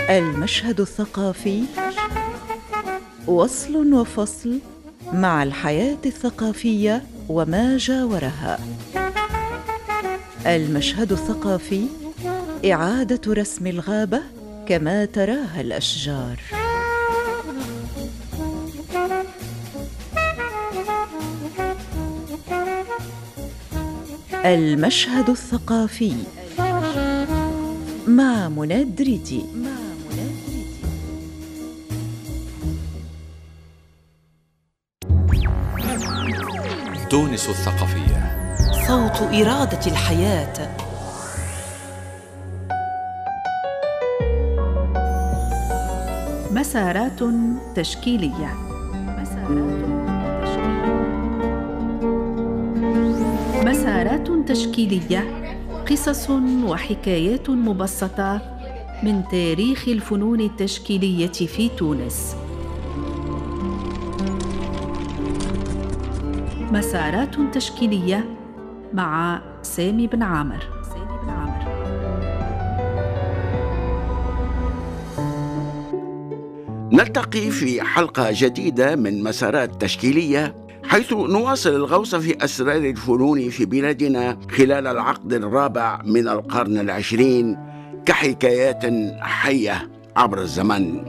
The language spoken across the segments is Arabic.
المشهد الثقافي وصل وفصل مع الحياة الثقافية وما جاورها. المشهد الثقافي إعادة رسم الغابة كما تراها الأشجار. المشهد الثقافي مع منى الدريدي. تونس الثقافية، صوت إرادة الحياة. مسارات تشكيلية. مسارات تشكيلية، قصص وحكايات مبسطة من تاريخ الفنون التشكيلية في تونس. مسارات تشكيلية مع سامي بن عامر. نلتقي في حلقة جديدة من مسارات تشكيلية، حيث نواصل الغوص في أسرار الفنون في بلادنا خلال العقد الرابع من القرن العشرين كحكايات حية عبر الزمن.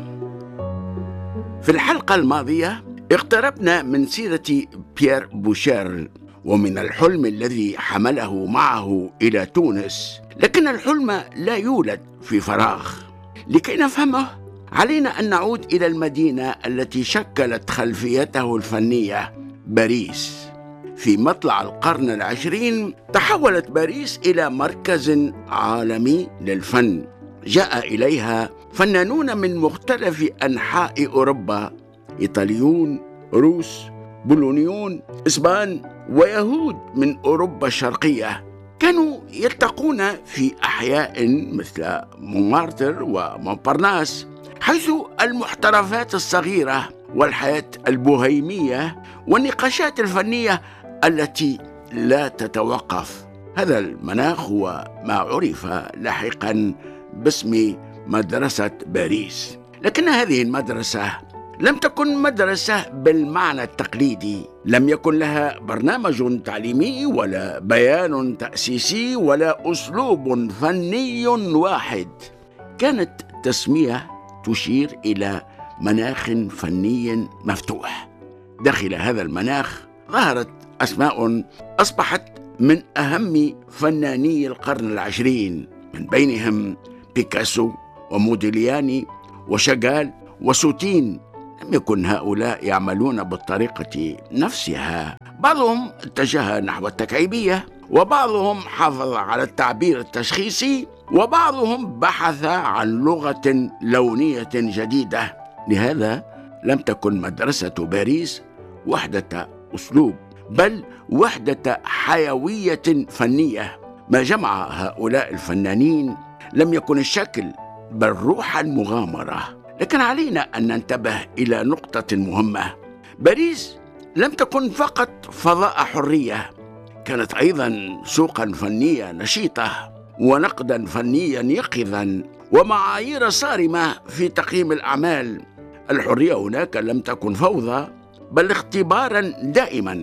في الحلقة الماضية اقتربنا من سيرة بيير بوشيرل ومن الحلم الذي حمله معه إلى تونس، لكن الحلم لا يولد في فراغ. لكي نفهمه علينا أن نعود إلى المدينة التي شكلت خلفيته الفنية، باريس. في مطلع القرن العشرين تحولت باريس إلى مركز عالمي للفن. جاء إليها فنانون من مختلف أنحاء أوروبا، إيطاليون، روس، بولونيون، إسبان، ويهود من أوروبا الشرقية. كانوا يلتقون في أحياء مثل مونمارتر ومونبارناس، حيث المحترفات الصغيرة والحياة البوهيمية والنقاشات الفنية التي لا تتوقف. هذا المناخ هو ما عرف لاحقا باسم مدرسة باريس. لكن هذه المدرسة لم تكن مدرسة بالمعنى التقليدي، لم يكن لها برنامج تعليمي ولا بيان تأسيسي ولا أسلوب فني واحد. كانت تسمية تشير إلى مناخ فني مفتوح. داخل هذا المناخ ظهرت أسماء أصبحت من أهم فناني القرن العشرين، من بينهم بيكاسو وموديلياني وشاغال وسوتين. لم يكن هؤلاء يعملون بالطريقة نفسها، بعضهم اتجه نحو التكعيبية، وبعضهم حافظ على التعبير التشخيصي، وبعضهم بحث عن لغة لونية جديدة. لهذا لم تكن مدرسة باريس وحدة أسلوب، بل وحدة حيوية فنية. ما جمع هؤلاء الفنانين لم يكن الشكل بل روح المغامرة. لكن علينا أن ننتبه إلى نقطة مهمة: باريس لم تكن فقط فضاء حرية، كانت أيضا سوقا فنية نشيطة ونقدا فنيا يقظا ومعايير صارمة في تقييم الأعمال. الحرية هناك لم تكن فوضى بل اختبارا دائما.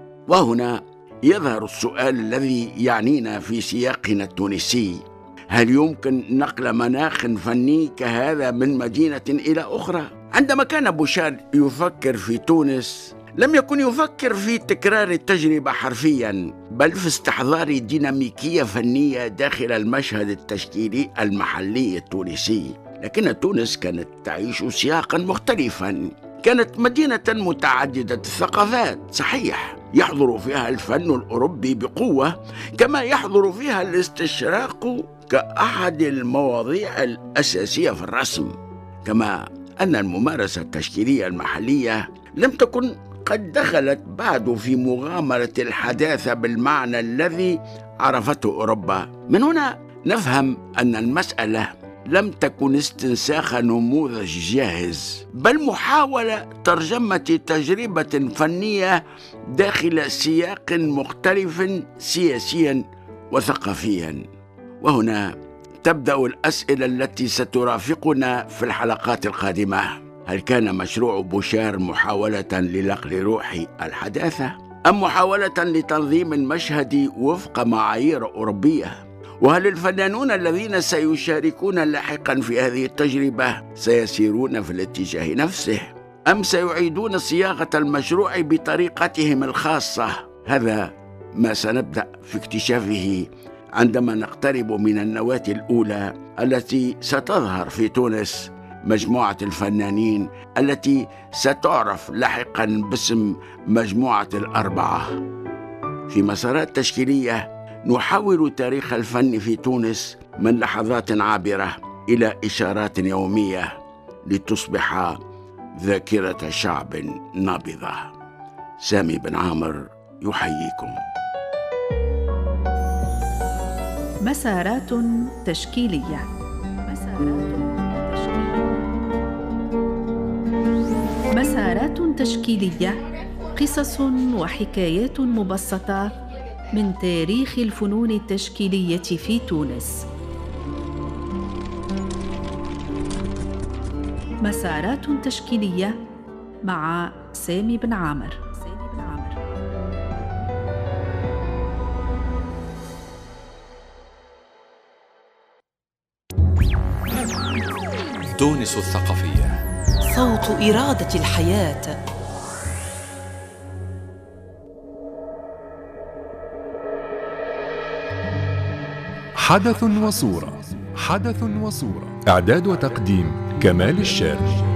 وهنا يظهر السؤال الذي يعنينا في سياقنا التونسي: هل يمكن نقل مناخ فني كهذا من مدينة إلى أخرى؟ عندما كان بوشيرل يفكر في تونس لم يكن يفكر في تكرار التجربة حرفيا، بل في استحضار ديناميكية فنية داخل المشهد التشكيلي المحلي التونسي. لكن تونس كانت تعيش سياقا مختلفا. كانت مدينة متعددة الثقافات، صحيح، يحضر فيها الفن الأوروبي بقوة، كما يحضر فيها الاستشراق كأحد المواضيع الأساسية في الرسم. كما أن الممارسة التشكيلية المحلية لم تكن قد دخلت بعد في مغامرة الحداثة بالمعنى الذي عرفته أوروبا. من هنا نفهم أن المسألة لم تكن استنساخ نموذج جاهز، بل محاولة ترجمة تجربة فنية داخل سياق مختلف سياسيا وثقافيا. وهنا تبدأ الأسئلة التي سترافقنا في الحلقات القادمة. هل كان مشروع بوشار محاولة لنقل روح الحداثة أم محاولة لتنظيم المشهد وفق معايير أوروبية؟ وهل الفنانون الذين سيشاركون لاحقا في هذه التجربة سيسيرون في الاتجاه نفسه أم سيعيدون صياغة المشروع بطريقتهم الخاصة؟ هذا ما سنبدأ في اكتشافه عندما نقترب من النواة الأولى التي ستظهر في تونس، مجموعة الفنانين التي ستعرف لاحقا باسم مجموعة الأربعة. في مسارات تشكيلية نحول تاريخ الفن في تونس من لحظات عابرة إلى إشارات يومية لتصبح ذاكرة شعب نابضة. سامي بن عامر يحييكم. مسارات تشكيلية. مسارات تشكيلية، قصص وحكايات مبسطة من تاريخ الفنون التشكيلية في تونس. مسارات تشكيلية مع سامي بن عامر. تونس الثقافية، صوت إرادة الحياة. حدث وصورة. حدث وصورة. إعداد وتقديم كمال الشاري.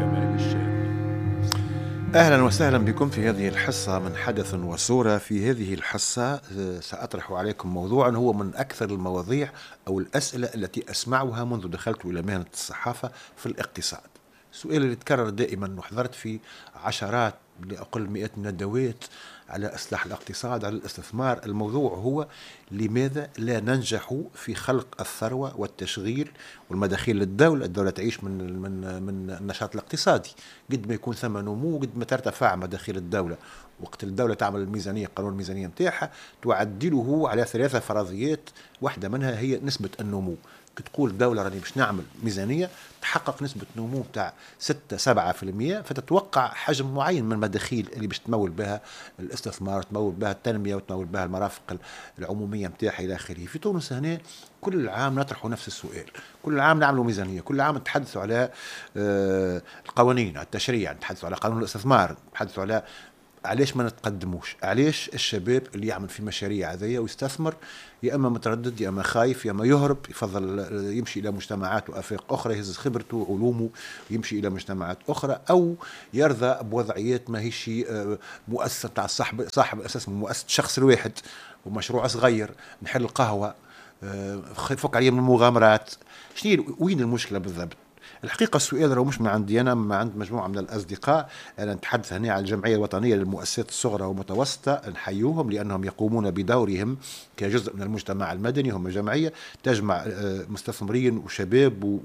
أهلا وسهلا بكم في هذه الحصة من حدث وصورة. في هذه الحصة سأطرح عليكم موضوعا هو من أكثر المواضيع أو الأسئلة التي أسمعها منذ دخلت إلى مهنة الصحافة في الاقتصاد. السؤال اللي يتكرر دائما، وحضرت في عشرات لأقل مئات الندوات على إصلاح الاقتصاد، على الاستثمار. الموضوع هو لماذا لا ننجح في خلق الثروة والتشغيل والمداخيل للدولة؟ الدولة تعيش من النشاط الاقتصادي. قد ما يكون ثم نمو قد ما ترتفع مداخيل الدولة. وقت الدولة تعمل الميزانية، قانون الميزانية متاعها تعدله على 3 فرضيات، واحدة منها هي نسبة النمو. تقول دولة راني باش نعمل ميزانية تحقق نسبة نمو بتاع 6-7%، فتتوقع حجم معين من المداخيل اللي باش تمول بها الاستثمار، تمول بها التنمية، وتمول بها المرافق العمومية متاعها إلى آخره. في تونس هنا كل عام نطرح نفس السؤال، كل عام نعملوا ميزانية، كل عام نتحدثوا على القوانين، على التشريع، نتحدثوا على قانون الاستثمار، نتحدثوا على علاش ما نتقدموش، علاش الشباب اللي يعمل في مشاريع هذيا ويستثمر يا اما متردد يا اما خايف يا اما يهرب، يفضل يمشي الى مجتمعات وافاق اخرى يهز خبرته وعلومه ويمشي الى مجتمعات اخرى، او يرضى بوضعيات ما هيش مؤسسه تاع صاحب اساس من مؤسسه شخص الواحد ومشروع صغير، نحل القهوه، فك عليه من المغامرات. وين المشكله بالضبط؟ الحقيقة السؤال راه مش من عندي أنا، من عند مجموعة من الأصدقاء. أنا نتحدث هنا عن الجمعية الوطنية للمؤسسات الصغرى والمتوسطة، نحيوهم لأنهم يقومون بدورهم كجزء من المجتمع المدني. هم جمعية تجمع مستثمرين وشباب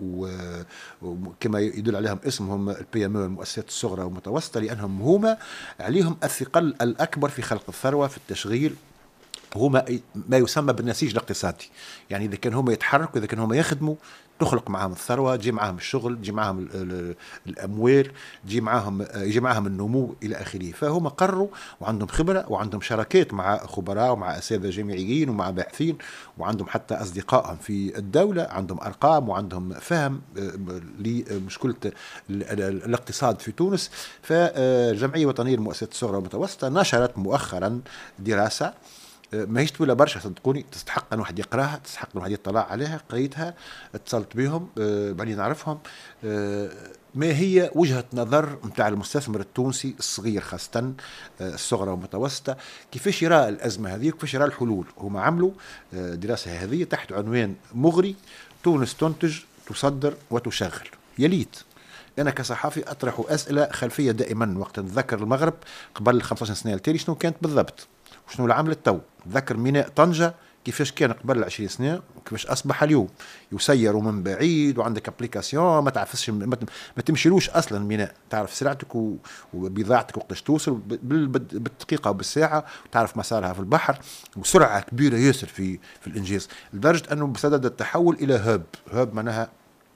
وكما يدل عليهم اسمهم البي ام او، المؤسسات الصغرى والمتوسطة، لأنهم هما عليهم الثقل الأكبر في خلق الثروة، في التشغيل، هما ما يسمى بالنسيج الاقتصادي. يعني إذا كان هما يتحركوا، إذا كان هما يخدموا، تخلق معهم الثروة، تجي معهم الشغل، تجي معهم الأموال، يجي معهم النمو إلى آخره. فهم قرروا وعندهم خبرة وعندهم شراكات مع خبراء ومع أساتذة جامعيين ومع باحثين، وعندهم حتى أصدقائهم في الدولة، عندهم أرقام وعندهم فهم لمشكلة الاقتصاد في تونس. فالجمعية الوطنية للمؤسسات الصغرى والمتوسطة نشرت مؤخرا دراسة ما هيش طويلة برشا صدقوني، تستحق أن واحد يقراها، تستحق أن واحد يطلع عليها. قريتها، اتصلت بهم بعدين نعرفهم ما هي وجهة نظر متاع المستثمر التونسي الصغير خاصة الصغرى والمتوسطة، كيفاش يرى الأزمة هذه وكيفاش يرى الحلول. هم عملوا دراسة هذه تحت عنوان مغري: تونس تنتج، تصدر وتشغل. يليت أنا كصحافي أطرح أسئلة خلفية دائما. وقت نتذكر المغرب قبل 15 سنة التالي شنو كانت بالضبط، شنو العمل التو؟ نتذكر ميناء طنجة كيفاش كان قبل 20 سنه وكيفاش اصبح اليوم. يسير من بعيد وعندك ابليكاسيون ما تعرفش ما تمشيلوش اصلا الميناء، تعرف سرعتك وبضاعتك وقتاش توصل بالدقيقه وبالساعه، وتعرف مسارها في البحر، وسرعه كبيره ياسر في الانجاز، لدرجه انه بصدد التحول الى هاب معناها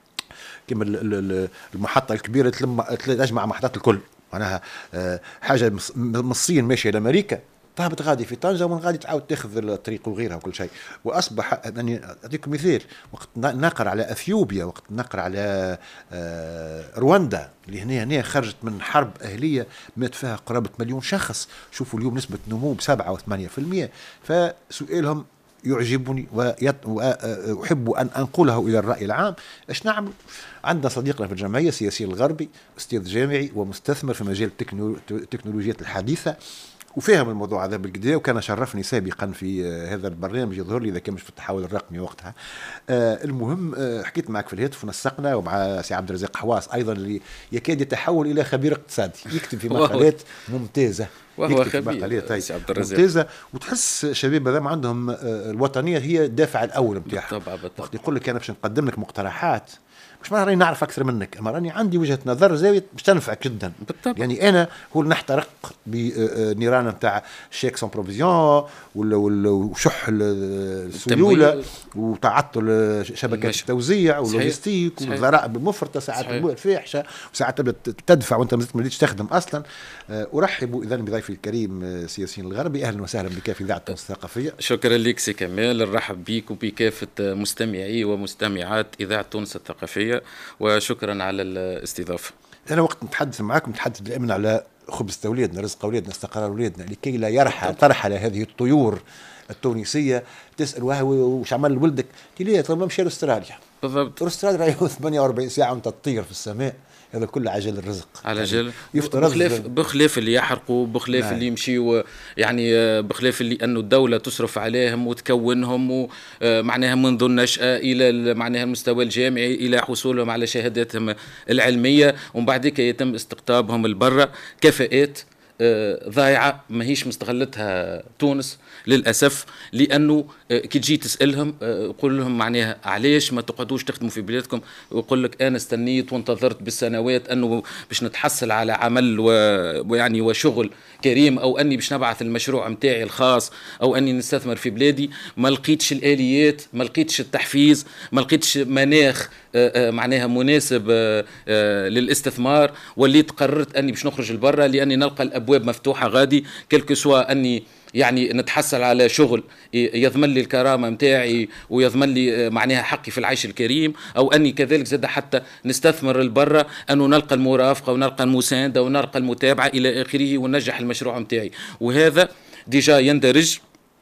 كما المحطه الكبيره تجمع محطات الكل، معناها حاجه من الصين ماشيه لامريكا طابت غادي في طنجة ومن غادي تعاود تاخذ الطريق وغيرها وكل شيء. واصبح يعني اعطيكم مثال، وقت نقر على اثيوبيا، وقت نقر على رواندا اللي هنا خرجت من حرب اهليه مات فيها قرابه 1,000,000 شخص، شوفوا اليوم نسبه نمو ب7 و 8%. فسؤالهم يعجبني وأحب أن أنقله إلى الرأي العام. إيش نعمل؟ عندنا صديقنا في الجمعية السياسية الغربي، أستاذ جامعي ومستثمر في مجال التكنولوجيات الحديثة، وفهم الموضوع هذا بالكدا، وكان شرفني سابقا في هذا البرنامج، يظهر لي إذا كان مش في التحول الرقمي وقتها. المهم حكيت معك في الهاتف ونسقنا، ومع سي عبد الرزاق حواس أيضا اللي يكاد يتحول إلى خبير اقتصادي، يكتب في مقالات ممتازة، وهو خبير ممتازة، وتحس شباب هذا عندهم الوطنية هي الدافع الأول نتاعهم. وقت يقول لك أنا باش نقدم لك مقترحات، مش ما راني نعرف اكثر منك، اما راني عندي وجهه نظر زاويه باش تنفعك جدا. بالطبع. يعني انا هو نحترق بنيران نتاع شيك سون بروفيزيون وشح السيوله وتعطل شبكات التوزيع واللوجستيك والضرائب المفرطه، ساعات فاحشه، وساعات تدفع وانت ما بديتش تخدم اصلا. ارحب اذا بضيفي الكريم سياسيين الغربي، اهلا وسهلا بك في اذاعه تونس الثقافيه. شكرا لك سي كمال، نرحب بك وبكافه مستمعي ومستمعات اذاعه تونس الثقافيه، وشكرا على الاستضافه. انا وقت نتحدث معكم نتحدث دائما على خبز اولادنا، رزق اولادنا، استقرار اولادنا، لكي لا ترحل هذه الطيور التونسيه. تسال وش عمل ولدك؟ قلت لي طب ما مشى لاستراليا. بالضبط. استراليا راهي 48 ساعه وانت تطير في السماء، هذا كله عجل الرزق، على جل بخلاف اللي يحرقوا، بخلاف اللي يمشيوا، يعني بخلاف اللي انه الدوله تصرف عليهم وتكونهم ومعناها منذ النشأة الى معناها المستوى الجامعي الى حصولهم على شهاداتهم العلميه، ومن بعد يتم استقطابهم البرة. كفاءات ضايعه ماهيش مستغلتها تونس للاسف، لانه كي تجي تسالهم قول لهم معناها علاش ما تقعدوش تخدموا في بلادكم، ويقول لك انا استنيت وانتظرت بالسنوات انه باش نتحصل على عمل ويعني وشغل كريم، او اني باش نبعث المشروع متاعي الخاص، او اني نستثمر في بلادي. ما لقيتش الاليات، ما لقيتش التحفيز، ما لقيتش مناخ معناها مناسب للاستثمار، وليت قررت اني باش نخرج لبرا، لاني نلقى الابواب مفتوحه غادي كلكو سوا اني يعني نتحصل على شغل يضمن لي الكرامه متاعي ويضمن لي معناها حقي في العيش الكريم، او اني كذلك زاد حتى نستثمر البرة، انه نلقى المرافقه ونلقى المسانده ونلقى المتابعه الى اخره وننجح المشروع متاعي. وهذا ديجا يندرج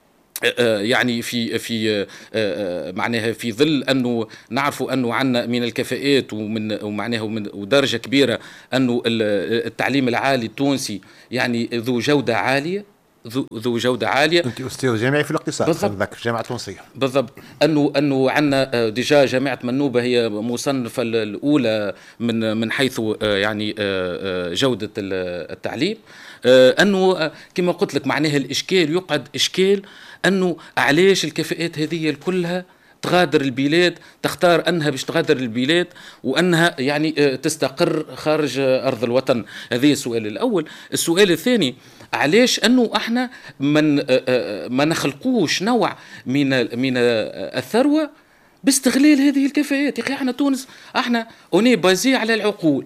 يعني في معناها في ظل انه نعرفوا انه عندنا من الكفاءات ومعناها ودرجه كبيره انه التعليم العالي التونسي يعني ذو جوده عاليه، ذو جوده عاليه. انت استاذ جامعي في الاقتصاد في الجامعه التونسيه. بالضبط. انه عندنا ديجا جامعه منوبه هي مصنفه الاولى من حيث يعني جوده التعليم. انه كما قلت لك معناها الاشكال يقعد اشكال انه علاش الكفاءات هذه كلها تغادر البلاد، تختار انها باش تغادر البلاد وانها يعني تستقر خارج ارض الوطن. هذا السؤال الاول. السؤال الثاني، علاش انه احنا ما نخلقوش نوع من الثروه باستغلال هذه الكفاءات؟ يا اخي احنا تونس احنا اوني بازي على العقول،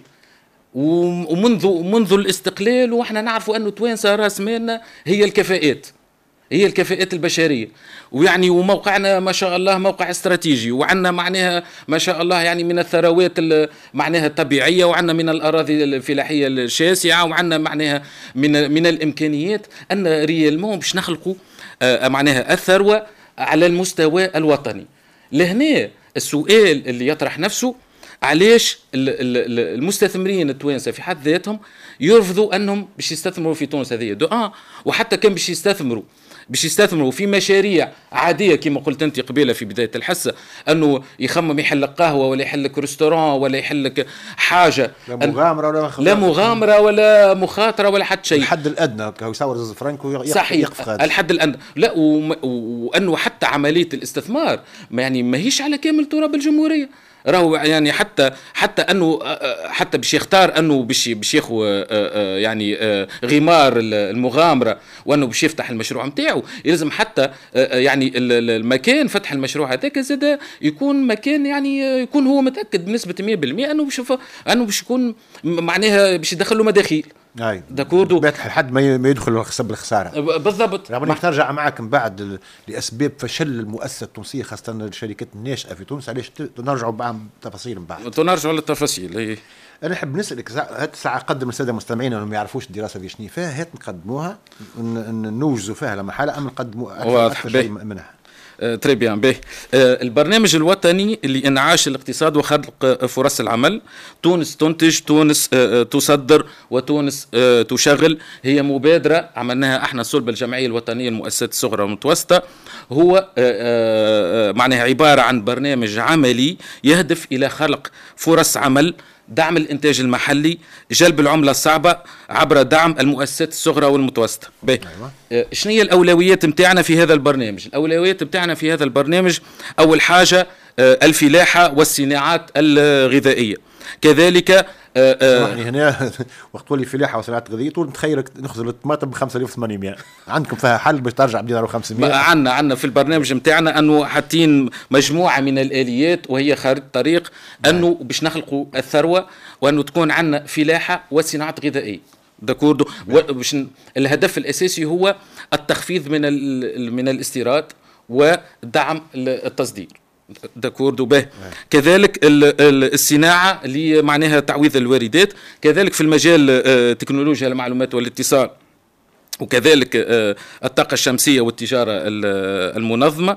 ومنذ الاستقلال واحنا نعرفوا انه توانسه راس مالنا هي الكفاءات، هي الكفاءات البشريه، ويعني وموقعنا ما شاء الله موقع استراتيجي، وعندنا معناها ما شاء الله يعني من الثروات معناها الطبيعيه، وعندنا من الاراضي الفلاحيه الشاسعه، وعندنا معناها من الامكانيات ان ريالمون باش نخلقوا معناها الثروه على المستوى الوطني. لهنا السؤال اللي يطرح نفسه، علاش المستثمرين التوانسه في حد ذاتهم يرفضوا انهم باش يستثمروا في تونس؟ هذه وحتى كان باش يستثمروا باش يستثمروا في مشاريع عاديه كما قلت انت قبيله في بدايه الحصه، انه يخمم يحلك قهوه ولا يحلك ريستوران ولا يحلك حاجه، لا مغامره ولا مخاطره ولا حتى شيء. الحد الادنى هو يصور زوز فرانك ويقف الحد الادنى. لا وانه حتى عمليه الاستثمار يعني ماهيش على كامل تراب الجمهوريه، راهو يعني حتى انه حتى باش يختار انه باش ياخذ يعني غمار المغامره وانه باش يفتح المشروع نتاعو، يلزم حتى يعني المكان فتح المشروع هذاك زاد يكون مكان يعني يكون هو متاكد بنسبه 100% انه باش يكون معناها باش يدخل له مداخيل. داكوردو لحد ما يدخل بالخساره بالضبط. رغم نرجع معك من بعد لاسباب فشل المؤسسه التونسيه خاصه الشركات الناشئه في تونس، علاش نرجعوا بعض تفاصيل من بعد نرجعوا للتفاصيل. انا نحب نسالك هات ساعه قدم الساده المستمعين اللي ما يعرفوش الدراسه في شنو فيها، هات نقدموها نوجزوا فيها لما حاله ام نقدموا اكثر شيء منها. تري بيان باهي. البرنامج الوطني لإنعاش الاقتصاد وخلق فرص العمل، تونس تنتج، تونس تصدر، وتونس تشغل، هي مبادرة عملناها احنا صلب الجمعية الوطنية للمؤسسات الصغرى والمتوسطة. هو معناها عبارة عن برنامج عملي يهدف إلى خلق فرص عمل، دعم الإنتاج المحلي، جلب العملة الصعبة عبر دعم المؤسسات الصغرى والمتوسطة. شنو هي الأولويات متاعنا في هذا البرنامج؟ الأولويات متاعنا في هذا البرنامج أول حاجة الفلاحة والصناعات الغذائية، كذلك يعني هنا وقت تولي فلاحه وصناعات غذائيه نتخيلك نخزر الطماطم ب 5800 عندكم فيها حل باش ترجع بدينار و500؟ عندنا في البرنامج نتاعنا انه حاطين مجموعه من الاليات وهي خارطه طريق انه باش نخلقوا الثروه وانه تكون عندنا فلاحه وصناعات غذائيه. داكوردو. الهدف الاساسي هو التخفيض من الاستيراد ودعم التصدير. داكوردو به. كذلك الصناعه اللي معناها تعويض الواردات، كذلك في المجال تكنولوجيا المعلومات والاتصال، وكذلك الطاقه الشمسيه والتجاره المنظمه.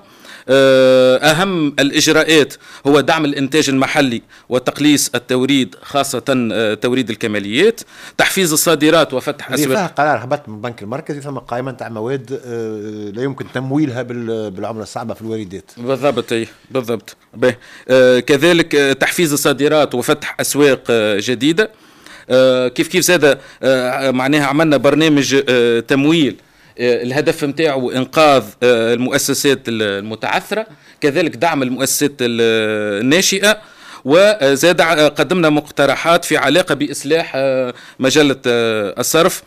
أهم الإجراءات هو دعم الإنتاج المحلي وتقليص التوريد خاصة توريد الكماليات، تحفيز الصادرات وفتح أسواق. فيها قرار هبط من البنك المركزي ثم قائمة تاع مواد لا يمكن تمويلها بالعملة الصعبة في الواردات. بالضبط. كذلك تحفيز الصادرات وفتح أسواق جديدة. كيف زاد معناها عملنا برنامج تمويل الهدف متاعه إنقاذ المؤسسات المتعثرة، كذلك دعم المؤسسات الناشئة، وزاد قدمنا مقترحات في علاقة بإصلاح مجلة الصرف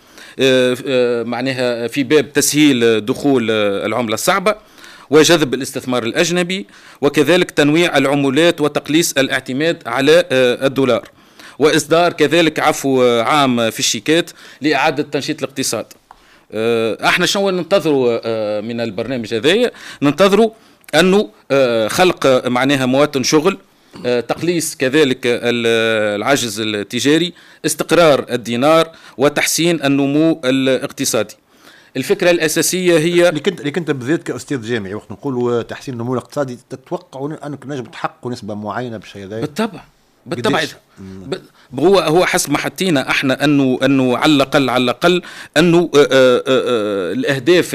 معناها في باب تسهيل دخول العملة الصعبة وجذب الاستثمار الأجنبي، وكذلك تنويع العملات وتقليص الاعتماد على الدولار، وإصدار كذلك عفو عام في الشيكات لإعادة تنشيط الاقتصاد. احنا شنو ننتظروا من البرنامج هذايا؟ ننتظروا انه خلق معناها مواطن شغل، تقليص كذلك العجز التجاري، استقرار الدينار، وتحسين النمو الاقتصادي. الفكرة الأساسية هي اللي كنت بالذات كأستاذ جامعي وقت نقول تحسين النمو الاقتصادي، تتوقع أنك نجم تحقق نسبة معينة بالشيء هذا؟ بالطبع هو حسب ما حطينا احنا انه على الاقل انه الاهداف